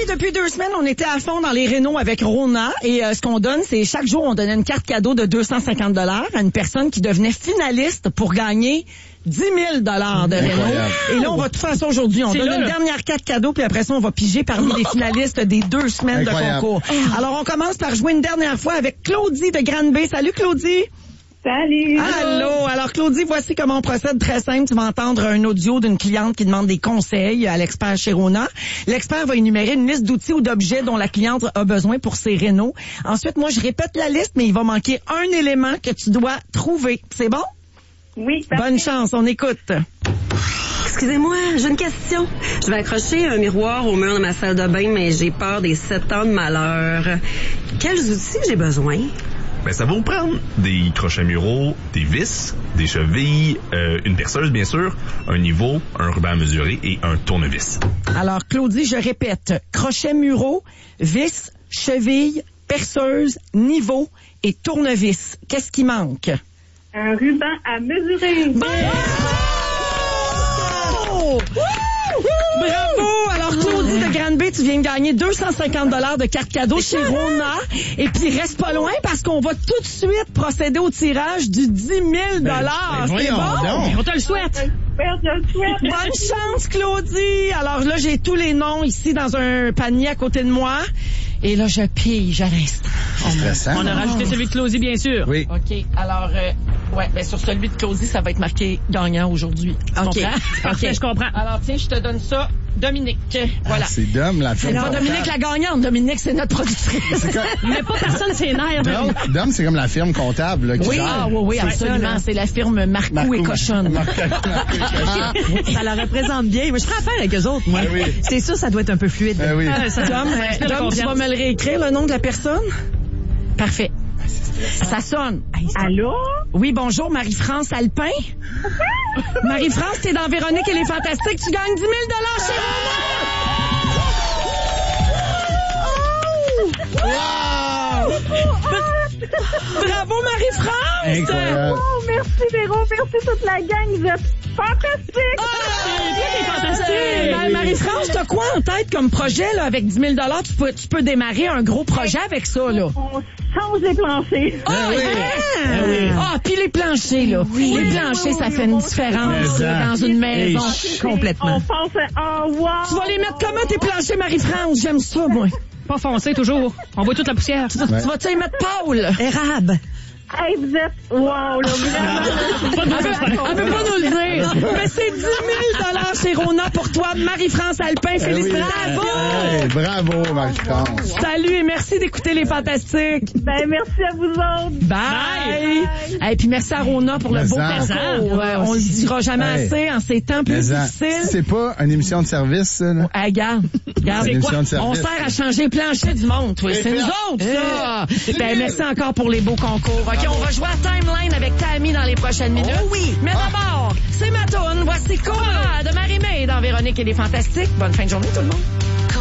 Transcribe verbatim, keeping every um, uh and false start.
depuis deux semaines, on était à fond dans les rénaux avec Rona. Et euh, ce qu'on donne, c'est chaque jour, on donnait une carte cadeau de deux cent cinquante dollars à une personne qui devenait finaliste pour gagner dix mille dollars de Renault. Et là, on va tout faire ça aujourd'hui. On C'est donne là, une là. dernière carte cadeau, puis après ça, on va piger parmi les finalistes des deux semaines Incroyable. de concours. Alors, on commence par jouer une dernière fois avec Claudie de Grande-Bay. Salut, Claudie. Salut! Allô! Alors, Claudie, voici comment on procède très simple. Tu vas entendre un audio d'une cliente qui demande des conseils à l'expert chez Rona. L'expert va énumérer une liste d'outils ou d'objets dont la cliente a besoin pour ses rénaux. Ensuite, moi, je répète la liste, mais il va manquer un élément que tu dois trouver. C'est bon? Oui, parfait. Bonne chance, on écoute. Excusez-moi, j'ai une question. Je vais accrocher un miroir au mur de ma salle de bain, mais j'ai peur des sept ans de malheur. Quels outils j'ai besoin? Ben, ça va vous prendre des crochets muraux, des vis, des chevilles, euh, une perceuse, bien sûr, un niveau, un ruban à mesurer et un tournevis. Alors, Claudie, je répète. Crochet muraux, vis, cheville, perceuse, niveau et tournevis. Qu'est-ce qui manque? Un ruban à mesurer. Bravo! Bravo! Alors, Claudie de Grande-Bay, tu viens de gagner deux cent cinquante dollars de carte cadeau chez Rona. Et puis, reste pas loin parce qu'on va tout de suite procéder au tirage du dix mille dollars. Ben, ben, C'est voyons bon? donc. On te le souhaite. Super, je le souhaite. Bonne chance, Claudie! Alors là, j'ai tous les noms ici dans un panier à côté de moi. Et là, je pige à l'instant. C'est stressant. On a rajouté celui de Claudie, bien sûr. Oui. OK. Alors, euh, ouais, ben sur celui de Claudie, ça va être marqué gagnant aujourd'hui. Tu OK. comprends? Parfait, OK. je comprends. Alors, tiens, je te donne ça. Dominique. Voilà. Ah, c'est Dom, la C'est femme. pas Dominique la gagnante. Dominique, c'est notre productrice. C'est comme... Mais pas personne ses nerfs. Dom, Dom, c'est comme la firme comptable là, qui Oui, gère. ah, oui, oui, absolument. C'est la firme Marcoux Marcoux. et Cochonne. Ça la représente bien. Moi, je ferai affaire avec eux autres, moi. Ben oui. C'est sûr, ça doit être un peu fluide. Ben oui. Ah, ça, Dom, ça, euh, ça, Dom, tu vas me le réécrire, le nom de la personne? Parfait. Ça sonne. Allô? Oui, bonjour, Marie-France Alpin. Marie-France, t'es dans Véronique et les Fantastiques. Tu gagnes dix mille dollars chez Rona. Bravo, Marie-France. Incroyable. Oh, merci Véro, merci toute la gang, vous êtes fantastiques! Ben, Marie-France, t'as quoi en tête comme projet, là, avec dix mille dollars? Tu peux, tu peux démarrer un gros projet avec ça, là. On change les planchers. Ah, hein? Ah, puis les planchers, là. les planchers, ça fait une différence Mais là, ça. dans une maison. Complètement. On pense, oh wow! Tu vas les mettre comment, tes planchers, Marie-France? J'aime ça, moi. Pas foncé, toujours. On voit toute la poussière. Tu vas-tu les mettre Paul? Érable. Hey, vous êtes, wow, là, vraiment. Elle peut, elle peut pas nous le dire. Mais c'est dix mille dollars chez Rona pour toi, Marie-France Alpin. Félicitations. Bravo! Hey, bravo, Marie-France. Salut et merci d'écouter les Fantastiques. Ben, merci à vous autres. Bye! Et puis merci à Rona pour le Mais beau en. concours. Euh, on le dira jamais Hey. assez en ces temps plus Mais en, difficiles. c'est pas une émission de service, ça, là. Hey, regarde, regarde. C'est quoi? On service. sert à changer le plancher du monde, toi. C'est nous autres, ça. Ben, merci encore pour les beaux concours. OK, on va jouer à Timeline avec Tammy dans les prochaines minutes. Oh oui. Mais d'abord, c'est ma toune. Voici Cora de Marie-Mé dans Véronique et les Fantastiques. Bonne fin de journée, tout le monde.